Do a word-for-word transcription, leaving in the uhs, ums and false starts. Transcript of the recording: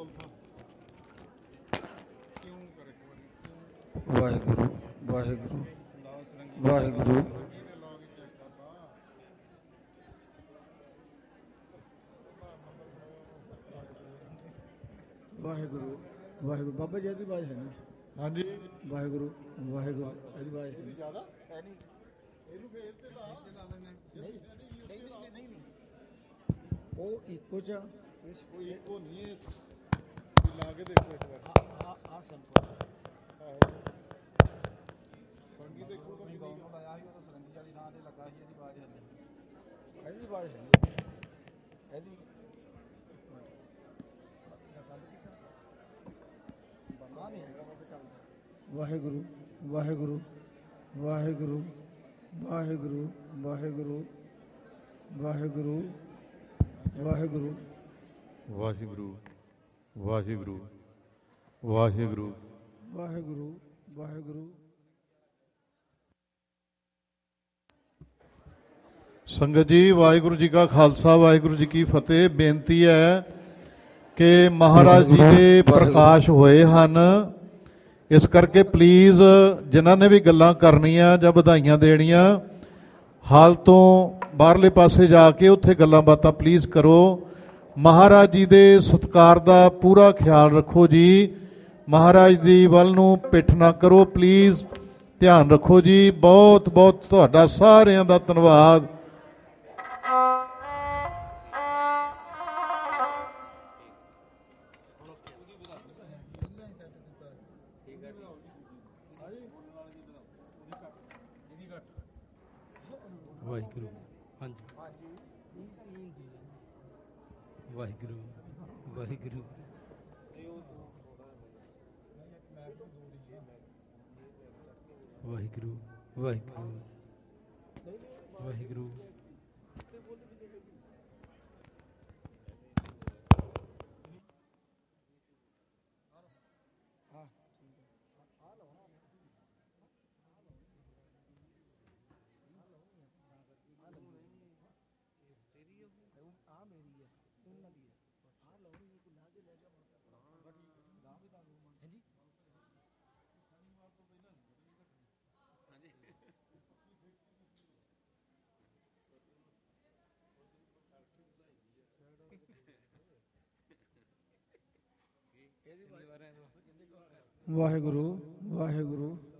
ਵਾਹਿਗੁਰੂ ਵਾਹਿਗੁਰੂ ਵਾਹਿਗੁਰੂ ਵਾਹਿਗੁਰੂ ਵਾਹਿਗੁਰੂ। ਬਾਬਾ ਜੀ ਇਹਦੀ ਆਵਾਜ਼ ਹੈ ਨਹੀਂ। ਹਾਂਜੀ ਵਾਹਿਗੁਰੂ ਵਾਹਿਗੁਰੂ ਇਹਦੀ ਆਵਾਜ਼ ਹੈ ਨਹੀਂ ਜ਼ਿਆਦਾ ਹੈ ਨਹੀਂ। ਇਹਨੂੰ ਫੇਰ ਤੇ ਲਾ ਉਹ ਇੱਕੋ ਚ ਇਸ ਕੋਈ ਇੱਕੋ ਨਹੀਂ ਹੈ। ਲਾ ਕੇ ਦੇਖੋ ਇੱਕ ਵਾਰ ਆ ਆ ਸੰਪੋ ਆਹੋ ਸੰਗੀ ਦੇਖੋ ਤਾਂ ਨਹੀਂ ਗਾਉਣ ਲਾਇਆ ਸੀ ਉਹ ਸਰੰਗੀ ਵਾਲੀ ਥਾਂ ਤੇ ਲੱਗਾ ਸੀ। ਇਹਦੀ ਆਵਾਜ਼ ਹੈ ਨਹੀਂ। ਇਹਦੀ ਆਵਾਜ਼ ਹੈ ਨਹੀਂ ਇਹਦੀ ਵਾਹਿਗੁਰੂ ਵਾਹਿਗੁਰੂ ਵਾਹਿਗੁਰੂ ਵਾਹਿਗੁਰੂ ਵਾਹਿਗੁਰੂ ਵਾਹਿਗੁਰੂ ਵਾਹਿਗੁਰੂ ਵਾਹਿਗੁਰੂ ਵਾਹਿਗੁਰੂ ਵਾਹਿਗੁਰੂ ਵਾਹਿਗੁਰੂ ਵਾਹਿਗੁਰੂ। ਸੰਗਤ ਜੀ ਵਾਹਿਗੁਰੂ ਜੀ ਕਾ ਖਾਲਸਾ ਵਾਹਿਗੁਰੂ ਜੀ ਕੀ ਫਤਿਹ। ਬੇਨਤੀ ਹੈ ਕਿ ਮਹਾਰਾਜ ਜੀ ਦੇ ਪ੍ਰਕਾਸ਼ ਹੋਏ ਹਨ, ਇਸ ਕਰਕੇ ਪਲੀਜ਼ ਜਿਨ੍ਹਾਂ ਨੇ ਵੀ ਗੱਲਾਂ ਕਰਨੀਆਂ ਜਾਂ ਵਧਾਈਆਂ ਦੇਣੀਆਂ ਹਾਲ ਤੋਂ ਬਾਹਰਲੇ ਪਾਸੇ ਜਾ ਕੇ ਉੱਥੇ ਗੱਲਾਂ ਬਾਤਾਂ ਪਲੀਜ਼ ਕਰੋ। ਮਹਾਰਾਜ ਜੀ ਦੇ ਸਤਿਕਾਰ ਦਾ ਪੂਰਾ ਖਿਆਲ ਰੱਖੋ ਜੀ। ਮਹਾਰਾਜ ਦੀ ਵੱਲ ਨੂੰ ਪਿੱਠ ਨਾ ਕਰੋ, ਪਲੀਜ਼ ਧਿਆਨ ਰੱਖੋ ਜੀ। ਬਹੁਤ ਬਹੁਤ ਤੁਹਾਡਾ ਸਾਰਿਆਂ ਦਾ ਧੰਨਵਾਦ। ਵਾਹਿਗੁਰੂ ਹਾਂਜੀ ਵਾਹਿਗੁਰੂ ਵਾਹਿਗੁਰੂ ਵਾਹਿਗੁਰੂ ਵਾਹਿਗੁਰੂ ਵਾਹਿਗੁਰੂ ਵਾਹਿਗੁਰੂ ਵਾਹਿਗੁਰੂ